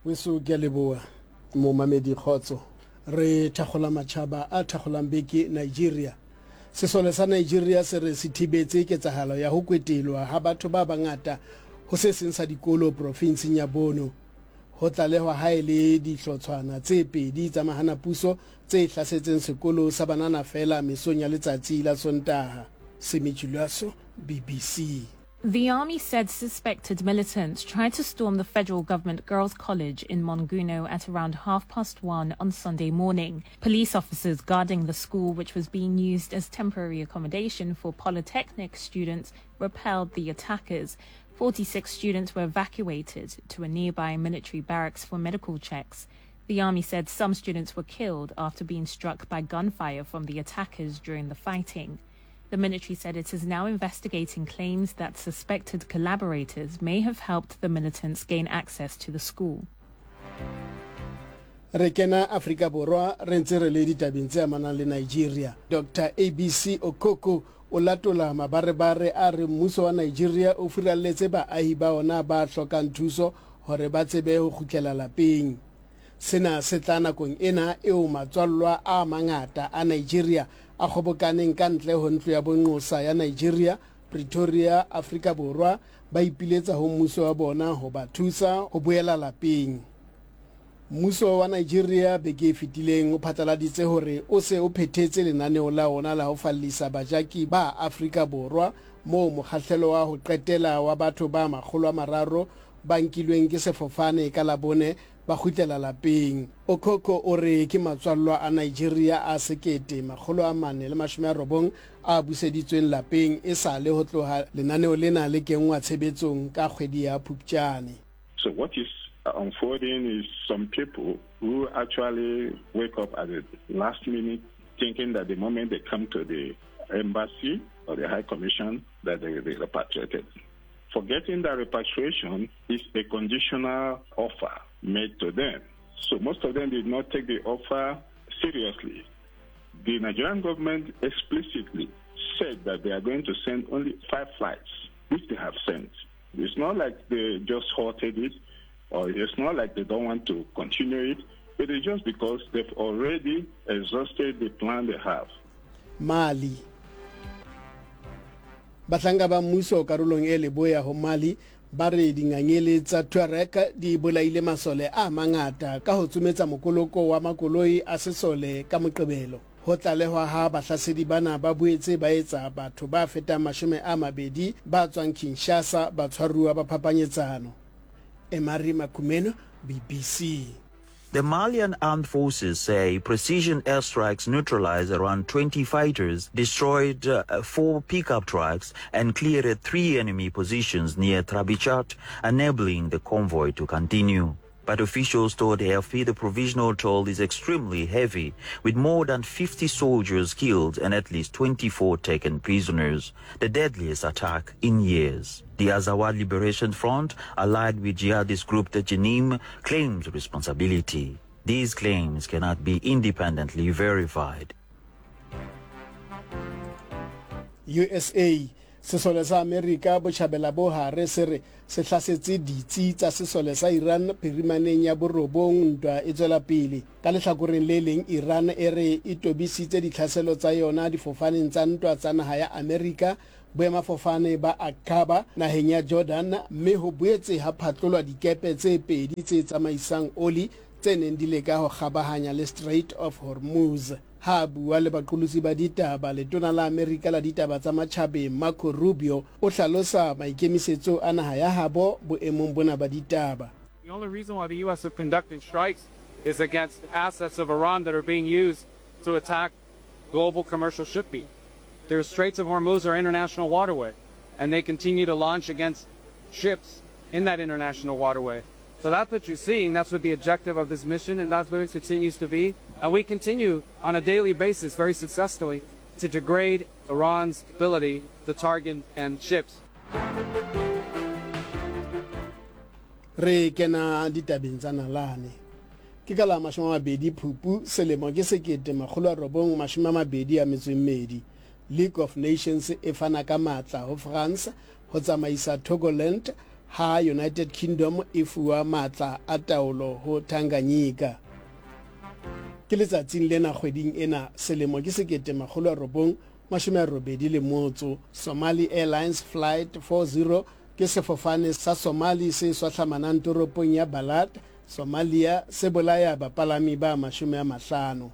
Weso ke leboa mo mamedi khotso re thagola matšhaba a thagolang beke Nigeria. Sesole sa Nigeria se re se thibetse ketsahalo ya ho kwetelwa ha batho ba bangata ho se seng sa dikolo provinseng ya Bono. Ho tlalehwa ha ele dihlotshwana tse pedi tsa mahana puso tse hlasetseng sekolo sa banana fela mesong ya letsatsi la Sontaha. Semichulaso, BBC. The army said suspected militants tried to storm the federal government girls' college in Monguno at around 1:30 on Sunday morning. Police officers guarding the school, which was being used as temporary accommodation for polytechnic students, repelled the attackers. 46 students were evacuated to a nearby military barracks for medical checks. The army said some students were killed after being struck by gunfire from the attackers during the fighting. The military said it is now investigating claims that suspected collaborators may have helped the militants gain access to the school. Rekena Afrika Borwa re ntse re le ditabeng tse amanang le Nigeria. Dr. ABC Okoko o latola mabarebare a re mmuso wa Nigeria o furalletse baahi ba ona ba hlokang thuso hore ba tsebe ho kgutlela lapeng. Sena se tla nakong ena eo matswallwa a mangata a Nigeria a kgobokaneng ka ntle ho ntlo ya bonqosa ya Nigeria, Pretoria, Afrika Borwa ba ipiletsa ho mmuso wa bona ho ba thusa ho boela lapeng. Mmuso wa Nigeria beke fitileng o phatlaladitse hore o se o phethetse lenaneo la ona la ho fallisa bajaki ba Afrika Borwa mo mokgahlelo wa ho qetela wa batho ba 300 ba nkilweng ke sefofane ka Labone ba khutlela lapeng. Okoko o re ke matswallwa a Nigeria a 490 a buseditsweng lapeng e sa le ho tloha lenaneo lena le kengwa tshebetsong ka kgwedi ya Phuptjane. So what is unfolding is some people who actually wake up at the last minute thinking that the moment they come to the embassy or the High Commission that they repatriated. Forgetting that repatriation is a conditional offer made to them. So most of them did not take the offer seriously. The Nigerian government explicitly said that they are going to send only 5 flights, which they have sent. It's not like they just halted it, or it's not like they don't want to continue it, but it's just because they've already exhausted the plan they have. Mali. Batlanga ba mmuso karolong e leboya ho Mali ba re dingangele tsa Tuareg di bolaile masole a mangata ka ho tsumetsa mokoloko wa makoloi a sesole ka Moqebelo. Ho tlalehwa ha bahlasedi bana ba boetse ba etsa batho ba feta 20 ba tswang Kinshasa ba tshwaruwa ba phapanyetsano. Emari Makumeno, BBC. The Malian armed forces say precision airstrikes neutralized around 20 fighters, destroyed 4 pickup trucks, and cleared 3 enemy positions near Trabichat, enabling the convoy to continue. But officials told AFP the provisional toll is extremely heavy, with more than 50 soldiers killed and at least 24 taken prisoners, the deadliest attack in years. The Azawad Liberation Front, allied with jihadist group the Jenim, claims responsibility. These claims cannot be independently verified. USA Sesole sa America bo tjhabela bo hare se re se hlasetse ditsi tsa sesole sa Iran phirimaneng ya borobong ntwa e tswela pele ka lehlakoreng le leng Iran e re e tobisitse ditlhaselo tsa yona difofaneng tsa ntwa tsa naha ya America boemafofane ba Aqaba naheng ya Jordan mme ho boetse ha phatlolwa dikepe tse pedi tse tsamaisang oli tse neng di leka ho kgabahanya le Strait of Hormuz. Ha bua le baqolosi ba ditaba letona la America la ditaba tsa matjhabeng Marco Rubio o hlalosa maikemisetso a naha ya habo boemong bona ba ditaba. The only reason why the U.S. is conducting strikes is against assets of Iran that are being used to attack global commercial shipping. The Straits of Hormuz are international waterway, and they continue to launch against ships in that international waterway. So that's what you're seeing. That's what the objective of this mission, and that's what it continues to be. And we continue on a daily basis, very successfully, to degrade Iran's ability to target and ships. Re kena ditabeng tsa nalane. Ke ka la 20 Phupu selemo ke 1922. League of Nations e fana ka matla ho France ho tsamaisa Togoland ha United Kingdom e fuwa matla a taolo ho Tanganyika. Ke letsatsing lena kgweding ena selemo ke 1980 Somali Airlines Flight 40 ke sefofane sa Somali se swahlamanang toropong ya Balad, Somalia, se bolaya bapalami ba 50.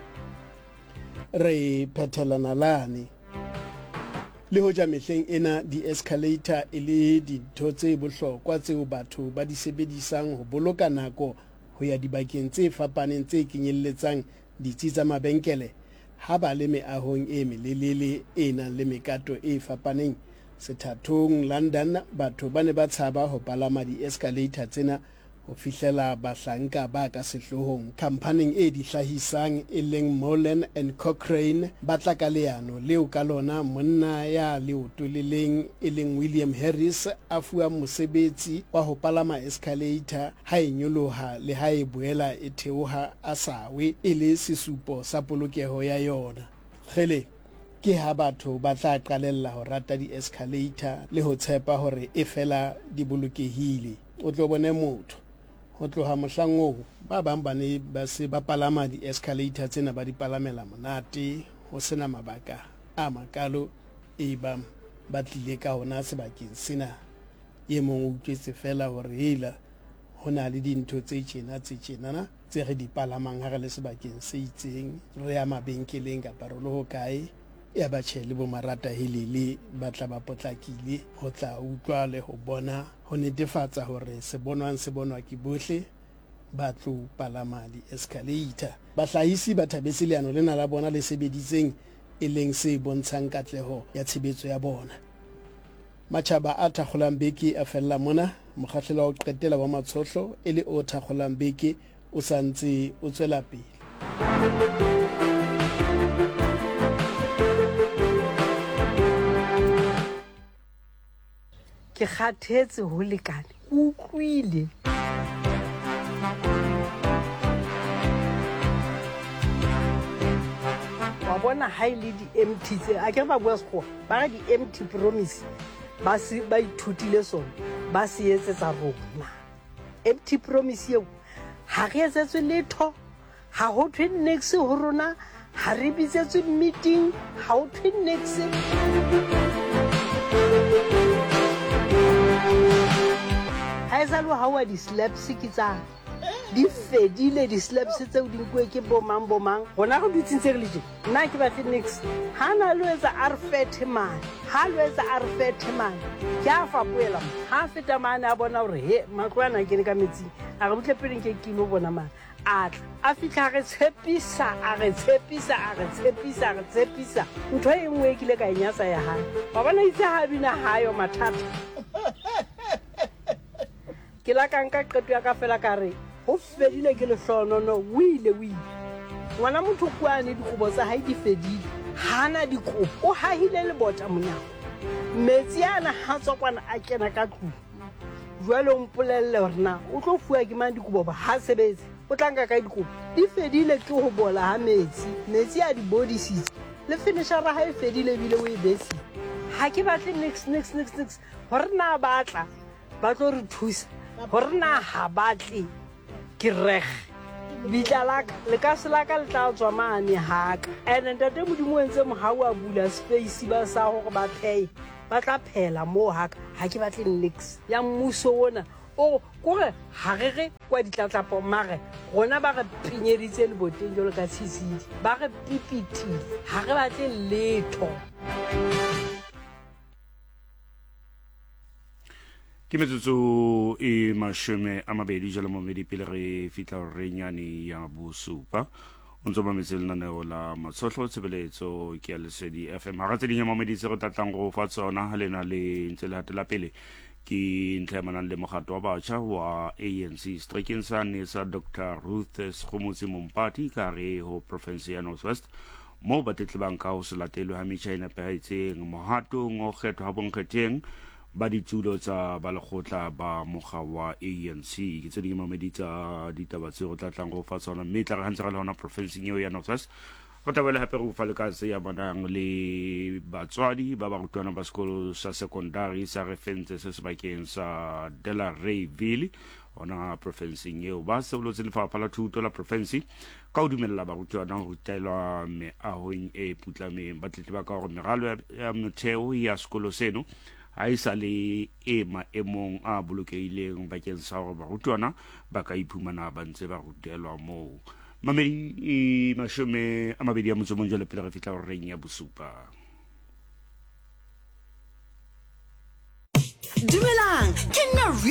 Re phethelana lane le hoja mehleng ena di-escalator e le dintho tse bohlokwa tseo batho ba di sebedisang ho boloka nako ho ya dibakeng tse fapaneng tse kenyelletsang ditsi tsa mabenkele, ha ba le meahong e melelele e nang le mekato e fapaneng. Sethathong London batho ba ne ba tshaba ho palama di-escalator tsena ho fihlela bahlanka ba ka sehlohong company e di hlahisang e leng Mullen and Cochrane ba tla ka leano leo ka lona monna ya leotoleleng e leng William Harris a fuwa mosebetsi wa ho palama escalator ha e nyoloha le ha e boela e theoha a sawe e le sesupo sa polokeho ya yona. Khele ke ha batho ba tla qalella ho rata di-escalator le ho tshepa hore e fela di bolokehile. O tlo bone motho ho tloha mohlang oo ba bang ba ne ba se ba palama di-escalator tsena ba di palamela monate ho sena mabaka a makalo e bang ba tlile ka hona sebakeng sena. Ye mong o utlwetse fela hore hela ho na le dintho tse tjena tse re di palamang ha re le sebakeng se itseng re ya mabenkeleng kapa re le ho kae ya ba tshele bo marata helele ba tla ba potlakile ho tla utlwa le ho bona ho netefatsa hore se bonwa ke bohle ba tlo palama di-escalator. Bahlahisi ba thabetse leano lena la bona le sebeditseng e leng se bontshang katleho ya tshebetso ya bona. Matjhaba a thakgolang beke a fella mona, mokgahlelo wa ho qetela wa matshohlo e le o thakgolang beke o santse o tswela pele. Ke kgathetse ho lekane o utlwile wa bona ha ile di-empty tse a ke ba bua sekgowa ba re di-empty promise ba ithutile sona ba se etsetsa rona. Empty promise eo ha re etsetswe letho, ha ho thwe next ho rona, ha re bitsetswe meeting, ha ho thwe next. Ha esalo ha wa di-slaps ke tsa di fedile di-slaps tseo di nkwe ke bomang gona go ditsintse re letse nna ke batle next ha na lo etsa arfetman ke a fapoela ha feta mane a bona hore he matlwana ke ne ka metsing a re butle peleng ke kilo bona mane a fitla re tshepisa ntho e nngwe ke le ka inyatsa ya hae wa bona itse ha bina hayo mathata ke la ka nka qeto ya ka fela ka re ho fedile ke lehlonono wile ngwana motho kwane dikobo tsa hae di fedile hana dikobo o hahile le bota monyako metsi ana ha tsokwana a kena ka tlu jwale o mpolelle hore na o tlo fuwa ke mang dikobo ba ha sebetse o tlanka ka dikobo di fedile ke ho bola ha metsi a di bodisitse le finisher ha e fedile bile o e besi ha ke batle next hore na batla ba tlo re thusa hore na ha batle ke reg bitlala le ka se la ka le tla tswa mane haka ene ntate modimo entse mohau a bula space ba sa hore ba pay ba tla phela mo haka ha ke batle next ya mmuso wona o kore ha re kwa ditlatlapo mare rona ba re pinyeditse le boteng jolo ka tshitsidi ba re pipitile ha re batle letho. Ke metsotso e mashome a mabedi jalo mo medi pele re fitla re nyane ya bosupa o ntse mametse lenaneo la matshohlo tshebeletso ke ya Lesedi FM ha ratse dinya mameditse re tlatlang go fa tsona ha lena le ntse le hatela pele ke ntlhamanang le mogato wa batjha wa ANC strekeng sa ne sa Dr. Ruth Skhumutsi Mompati ka re ho province ya North West mo batetlebang ka ho se latelwe ha metjha ena pehaetseng mohatong o kgetho ha bonkgetheng ba ditulo tsa balekgotla ba mokga wa ANC ke tse dingwe mamedi tsa ditaba tse go tlatlang go fa tsona mme tla re hantse ga le hona province eo ya North West go tabela hape go fa le ka se ya bonang le batswadi ba barutwana ba sekolo sa secondary sa Refentse se sebakeng sa Delareyville ona provinceng eo ba sebolotse lefapha la thuto la province ka o dumella barutwana go rutelwa meahong e putlameng ba tletleba ka gore meralo ya motheo ya sekolo seno a isa le e maemong a bolokehileng bakeng sa gore barutwana ba ka iphumana ba ntse ba rutelwa moo. Mamedi mashome a mabedi a motso mong jwale pele re fitla go reng ya bosupa. Dumelang, ke nna